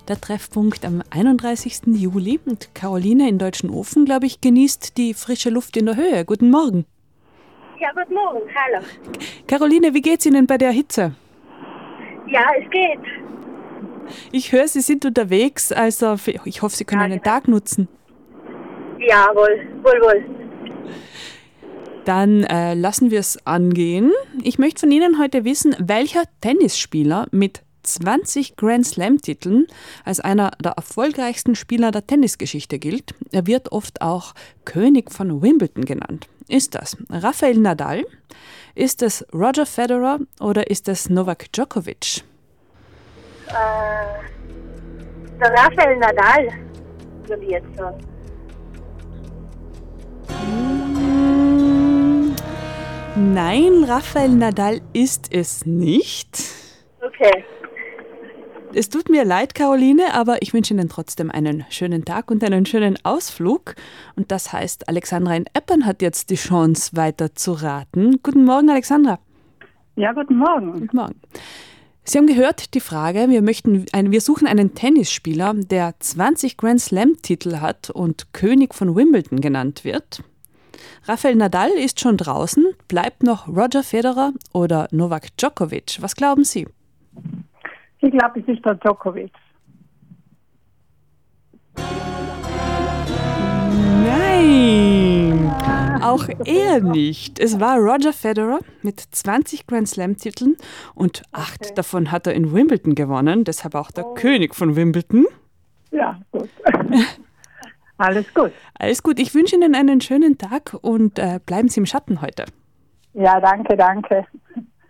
der Treffpunkt am 31. Juli. Und Caroline in Deutschenhofen, glaube ich, genießt die frische Luft in der Höhe. Guten Morgen. Ja, guten Morgen, hallo. Caroline, wie geht's Ihnen bei der Hitze? Ja, es geht. Ich höre, Sie sind unterwegs, also ich hoffe, Sie können einen Tag nutzen. Ja, wohl. Dann lassen wir es angehen. Ich möchte von Ihnen heute wissen, welcher Tennisspieler mit 20 Grand Slam-Titeln als einer der erfolgreichsten Spieler der Tennisgeschichte gilt. Er wird oft auch König von Wimbledon genannt. Ist das Rafael Nadal? Ist es Roger Federer oder ist es Novak Djokovic? Der Rafael Nadal, würde ich jetzt sagen. Nein, Rafael Nadal ist es nicht. Okay. Es tut mir leid, Caroline, aber ich wünsche Ihnen trotzdem einen schönen Tag und einen schönen Ausflug. Und das heißt, Alexandra in Eppern hat jetzt die Chance, weiter zu raten. Guten Morgen, Alexandra. Ja, guten Morgen. Guten Morgen. Sie haben gehört, die Frage, wir suchen einen Tennisspieler, der 20 Grand Slam-Titel hat und König von Wimbledon genannt wird. Rafael Nadal ist schon draußen, bleibt noch Roger Federer oder Novak Djokovic. Was glauben Sie? Ich glaube, es ist der Djokovic. Nein, auch er nicht. Es war Roger Federer mit 20 Grand Slam-Titeln und 8 davon hat er in Wimbledon gewonnen, deshalb auch der König von Wimbledon. Ja, gut. Alles gut. Alles gut, ich wünsche Ihnen einen schönen Tag und bleiben Sie im Schatten heute. Ja, danke.